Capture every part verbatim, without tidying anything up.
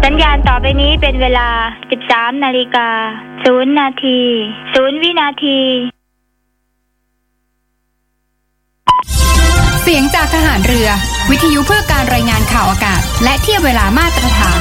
สัญญาณต่อไปนี้เป็นเวลา สิบสามนาฬิกาศูนย์นาทีศูนย์วินาทีเสียงจากทหารเรือวิทยุเพื่อการรายงานข่าวอากาศและเทียบเวลามาตรฐาน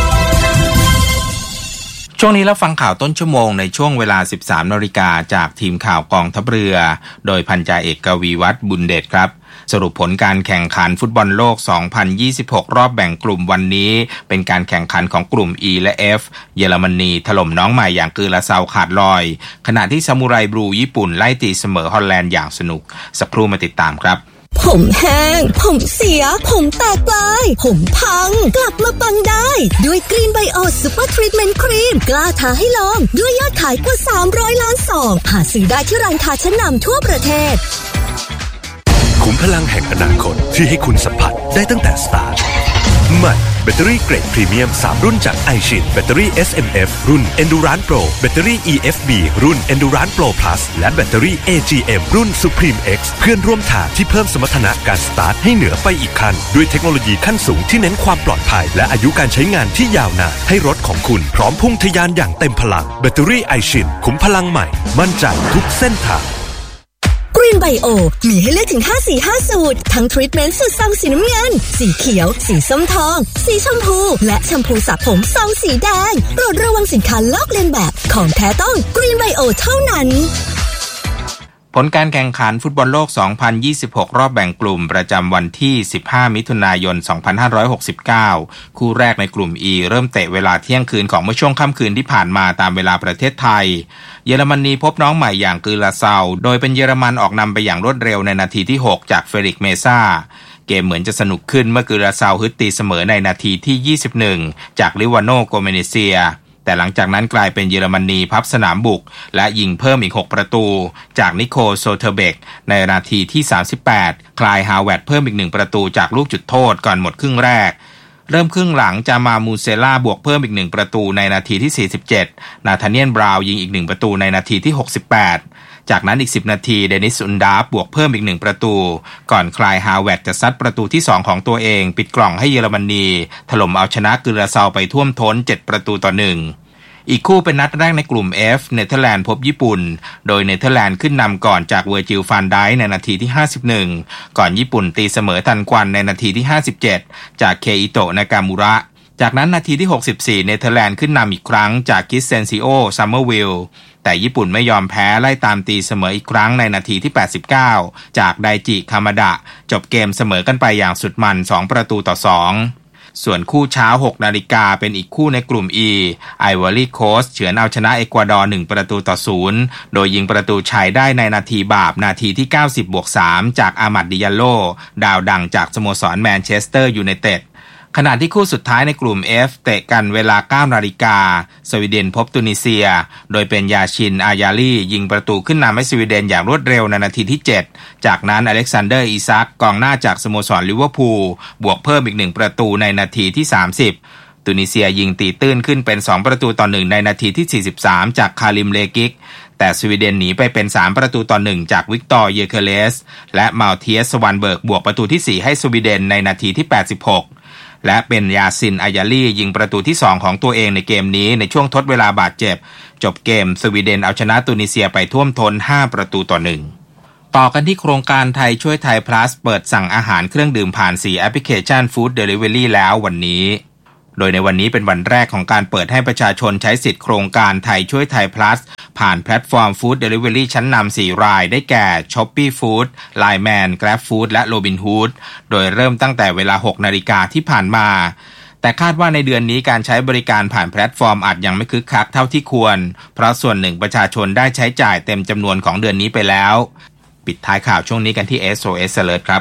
ช่วงนี้เราฟังข่าวต้นชั่วโมงในช่วงเวลา สิบสามนาฬิกาจากทีมข่าวกองทัพเรือโดยพันจ่าเอกกวีวัฒน์บุญเดชครับสรุปผลการแข่งขันฟุตบอลโลก สองพันยี่สิบหก รอบแบ่งกลุ่มวันนี้เป็นการแข่งขันของกลุ่ม E และ F เยอรมนีถล่มน้องใหม่อย่างกือละเซาขาดลอยขณะที่ซามูไรบลูญี่ปุ่นไล่ตีเสมอฮอลแลนด์อย่างสนุกสักครู่มาติดตามครับผมแห้งผมเสียผมแตกปลายผมพังกลับมาปังได้ด้วยกรีนไบโอซูเปอร์ทรีทเมนต์ครีมกล้าท้าให้ลองด้วยยอดขายกว่าสามร้อยล้านซองหาซื้อได้ที่ร้านค้าชั้นนำทั่วประเทศขุมพลังแห่งอนาคตที่ให้คุณสัมผัสได้ตั้งแต่สตาร์ทใหม่แบตเตอรี่เกรดพรีเมียมสามรุ่นจาก iShin แบตเตอรี่ เอส เอ็ม เอฟ รุ่น Endurance Pro แบตเตอรี่ อี เอฟ บี รุ่น Endurance Pro Plus และแบตเตอรี่ เอ จี เอ็ม รุ่น Supreme X เพื่อนร่วมทางที่เพิ่มสมรรถนะการสตาร์ทให้เหนือไปอีกขั้นด้วยเทคโนโลยีขั้นสูงที่เน้นความปลอดภัยและอายุการใช้งานที่ยาวนานให้รถของคุณพร้อมพุ่งทะยานอย่างเต็มพลังแบตเตอรี่ iShin ขุมพลังใหม่มั่นใจทุกเส้นทางกรีนไบโอมีให้เลือกถึงห้าสีห้าสูตรทั้งทรีทเมนต์สูตรซองสีน้ำเงินสีเขียวสีส้มทองสีชมพูและแชมพูสระผมซองสีแดงโปรดระวังสินค้าลอกเลียนแบบของแท้ต้องกรีนไบโอเท่านั้นผลการแข่งขันฟุตบอลโลก สองพันยี่สิบหก รอบแบ่งกลุ่มประจำวันที่ สิบห้า มิถุนายน สองพันห้าร้อยหกสิบเก้า คู่แรกในกลุ่ม E เริ่มเตะเวลาเที่ยงคืนของเมื่อช่วงค่ำคืนที่ผ่านมาตามเวลาประเทศไทยเยอรมนีพบน้องใหม่อย่างกือละเซาโดยเป็นเยอรมันออกนำไปอย่างรวดเร็วในนาทีที่ หก จากเฟริกเมซ่าเกมเหมือนจะสนุกขึ้นเมื่อกือละเซาฮึดตีเสมอในนาทีที่ ยี่สิบเอ็ด จากลิวาโนโกเมเนเซียแต่หลังจากนั้นกลายเป็นเยอรมนีพับสนามบุกและยิงเพิ่มอีกหกประตูจากนิโคลโซเทเบกในนาทีที่สามสิบแปดคลายฮาวเวิร์ดเพิ่มอีกหนึ่งประตูจากลูกจุดโทษก่อนหมดครึ่งแรกเริ่มครึ่งหลังจามามูเซล่าบวกเพิ่มอีกหนึ่งประตูในนาทีที่สี่สิบเจ็ดนาธาเนียลบราวน์ยิงอีกหนึ่งประตูในนาทีที่หกสิบแปดจากนั้นอีกสิบนาทีเดนิสอุนดาฟบวกเพิ่มอีกหนึ่งประตูก่อนคลายฮาวเวิร์ดจะซัดประตูที่สองของตัวเองปิดกล่องให้เยอรมนีถล่มเอาชนะกือละเซาไปท่วมท้นเจ็ดประตูต่อหนึ่งอีกคู่เป็นนัดแรกในกลุ่ม F เนเธอร์แลนด์พบญี่ปุ่นโดยเนเธอร์แลนด์ขึ้นนำก่อนจากเวอร์จิลฟานไดค์ในนาทีที่ห้าสิบเอ็ดก่อนญี่ปุ่นตีเสมอทันควันในนาทีที่ห้าสิบเจ็ดจากเคอิโตะนากามูระจากนั้นนาทีที่หกสิบสี่เนเธอร์แลนด์ขึ้นนำอีกครั้งจากคิสเซนซิโอซัมเมอร์วิลแต่ญี่ปุ่นไม่ยอมแพ้ไล่ตามตีเสมออีกครั้งในนาทีที่แปดสิบเก้าจากไดจิคามาดะจบเกมเสมอกันไปอย่างสุดมันสองประตูต่อสองส่วนคู่เช้า หกนาฬิกาเป็นอีกคู่ในกลุ่ม E ไอวอรี่โคสต์เฉือนเอาชนะเอกวาดอร์หนึ่งประตูต่อศูนย์โดยยิงประตูชัยได้ในนาทีบาปนาทีที่เก้าสิบบวกสามจากอามัดดิยาโลดาวดังจากสโมสรแมนเชสเตอร์ยูไนเต็ดขณะที่คู่สุดท้ายในกลุ่ม F เตะกันเวลา เก้านาฬิกาสวีเดนพบตุนิเซียโดยเป็นยาชินอายาลียิงประตูขึ้นนำให้สวีเดนอย่างรวดเร็วในนาทีที่เจ็ดจากนั้นอเล็กซานเดอร์อีซักกองหน้าจากสโมสรลิเวอร์พูลบวกเพิ่มอีกหนึ่งประตูในนาทีที่สามสิบตุนิเซียยิงตีตื้นขึ้นเป็นสองประตูต่อหนึ่งในนาทีที่สี่สิบสามจากคาริมเลกิกแต่สวีเดนหนีไปเป็นสามประตูต่อหนึ่งจากวิกตอร์เยเคเลสและมัลเทียสสวันเบิร์กบวกประตูที่สี่ให้สวีเดนในนาทีที่แปดสิบหกและเป็นยาซินอายาลียิงประตูที่สองของตัวเองในเกมนี้ในช่วงทดเวลาบาดเจ็บจบเกมสวีเดนเอาชนะตุนิเซียไปท่วมท้นห้าประตูต่อหนึ่งต่อกันที่โครงการไทยช่วยไทย plus เปิดสั่งอาหารเครื่องดื่มผ่านสี่แอปพลิเคชันฟู้ดเดลิเวอรี่แล้ววันนี้โดยในวันนี้เป็นวันแรกของการเปิดให้ประชาชนใช้สิทธิโครงการไทยช่วยไทย plus ผ่านแพลตฟอร์มฟู้ดเดลิเวอรี่ชั้นนำสี่รายได้แก่ Shopee Food, Lineman, Grab Food และ Robinhood โดยเริ่มตั้งแต่เวลา หกนาฬิกาที่ผ่านมาแต่คาดว่าในเดือนนี้การใช้บริการผ่านแพลตฟอร์มอาจยังไม่คึกคักเท่าที่ควรเพราะส่วนหนึ่งประชาชนได้ใช้จ่ายเต็มจำนวนของเดือนนี้ไปแล้วปิดท้ายข่าวช่วงนี้กันที่ เอส โอ เอส Alert ครับ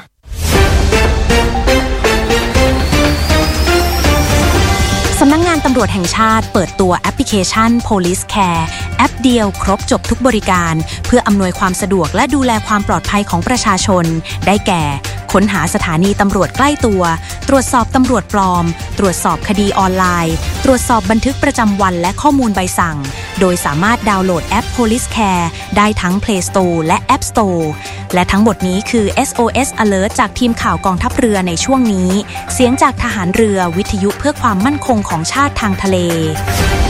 สำนักงานตำรวจแห่งชาติเปิดตัวแอปพลิเคชัน Police Care แอปเดียวครบจบทุกบริการเพื่ออำนวยความสะดวกและดูแลความปลอดภัยของประชาชนได้แก่ค้นหาสถานีตำรวจใกล้ตัวตรวจสอบตำรวจปลอมตรวจสอบคดีออนไลน์ตรวจสอบบันทึกประจำวันและข้อมูลใบสั่งโดยสามารถดาวน์โหลดแอป Police Care ได้ทั้ง Play Store และ App Store และทั้งหมดนี้คือ เอส โอ เอส Alert จากทีมข่าวกองทัพเรือในช่วงนี้เสียงจากทหารเรือวิทยุเพื่อความมั่นคงของชาติาติทางทะเล